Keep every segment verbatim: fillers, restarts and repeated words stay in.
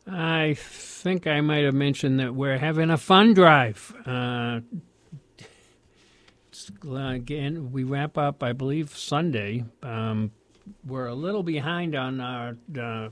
I think I might have mentioned that we're having a fun drive. Uh, again, we wrap up, I believe, Sunday. Um, we're a little behind on our uh,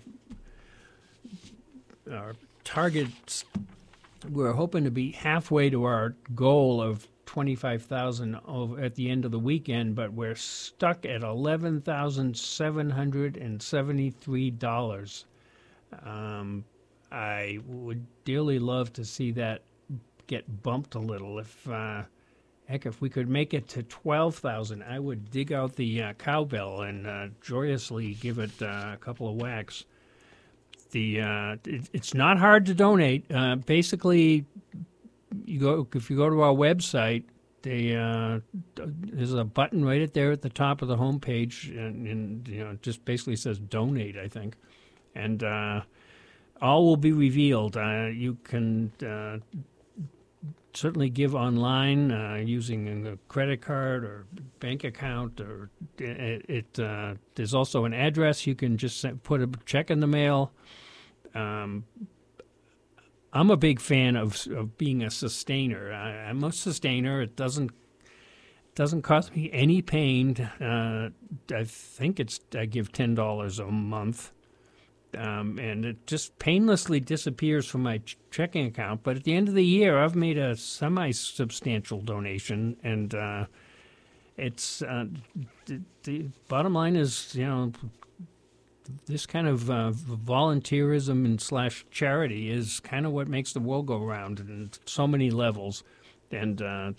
our targets. We're hoping to be halfway to our goal of twenty-five thousand over at the end of the weekend, but we're stuck at eleven thousand seven hundred seventy-three dollars. Um, I would dearly love to see that get bumped a little. If uh, heck, if we could make it to twelve thousand, I would dig out the uh, cowbell and uh, joyously give it uh, a couple of whacks. The uh, it, it's not hard to donate. Uh, basically, you go if you go to our website. They, uh, there's a button right at there at the top of the homepage, and, and you know, it just basically says donate, I think, and uh, all will be revealed. Uh, you can uh, certainly give online uh, using a credit card or bank account, or it. it uh, there's also an address you can just send, put a check in the mail. Um, I'm a big fan of of being a sustainer. I, I'm a sustainer. It doesn't doesn't cost me any pain. Uh, I think it's I give ten dollars a month, um, and it just painlessly disappears from my ch- checking account. But at the end of the year, I've made a semi-substantial donation, and uh, it's uh, the, the bottom line is, you know. This kind of uh, volunteerism and slash charity is kind of what makes the world go round in so many levels, and uh,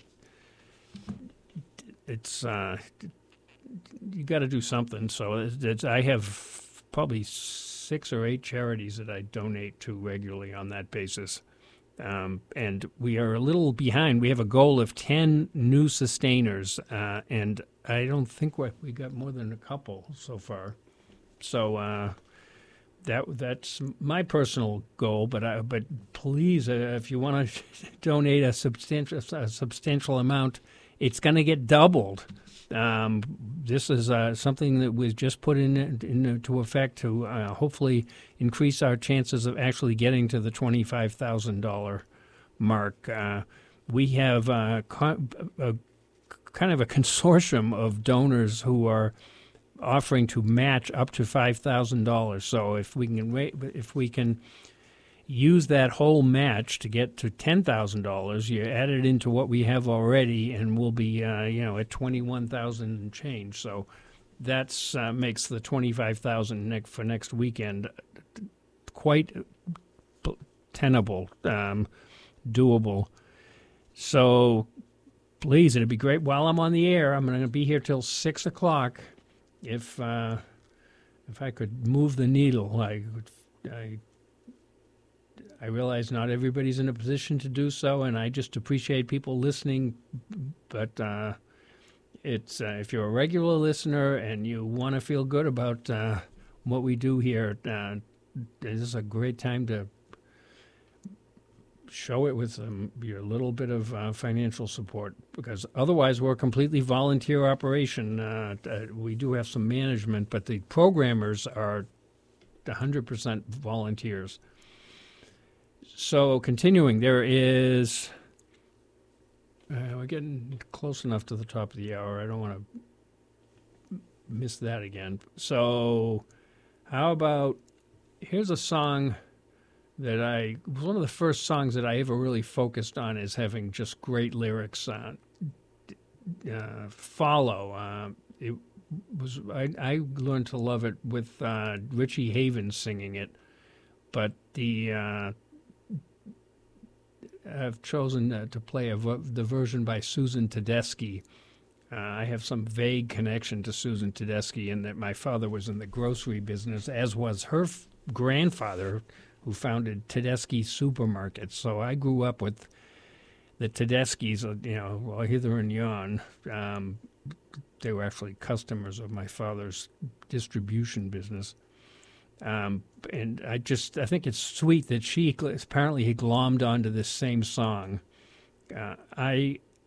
it's uh, you got to do something. So it's, it's, I have probably six or eight charities that I donate to regularly on that basis, um, and we are a little behind. We have a goal of ten new sustainers, uh, and I don't think we we got more than a couple so far. So uh, that that's my personal goal. But I, but please, uh, if you want to donate a substantial a substantial amount, it's going to get doubled. Um, this is uh, something that was just put in into effect to uh, hopefully increase our chances of actually getting to the twenty-five thousand dollar mark. Uh, we have uh, con- a, kind of a consortium of donors who are offering to match up to five thousand dollars. So if we can if we can use that whole match to get to ten thousand dollars, you add it into what we have already, and we'll be uh, you know at twenty-one thousand dollars and change. So that's uh, makes the twenty-five thousand dollars for next weekend quite tenable, um, doable. So please, it'd be great. While I'm on the air, I'm going to be here till six o'clock. If uh, if I could move the needle, I, I I realize not everybody's in a position to do so, and I just appreciate people listening. But uh, it's uh, if you're a regular listener and you want to feel good about uh, what we do here, uh, this is a great time to show it with um, your little bit of uh, financial support, because otherwise we're a completely volunteer operation. Uh, uh, we do have some management, but the programmers are one hundred percent volunteers. So continuing, there is, uh, we're getting close enough to the top of the hour. I don't want to miss that again. So how about, here's a song that I was one of the first songs that I ever really focused on as having just great lyrics. Uh, uh, follow. Uh, it was I, I learned to love it with uh, Richie Havens singing it, but the uh, I've chosen uh, to play a vo- the version by Susan Tedeschi. Uh, I have some vague connection to Susan Tedeschi in that my father was in the grocery business, as was her f- grandfather, who founded Tedeschi Supermarkets. So I grew up with the Tedeschis, you know, well, hither and yon. Um, they were actually customers of my father's distribution business. Um, and I just, I think it's sweet that she, apparently he glommed onto this same song. Uh, I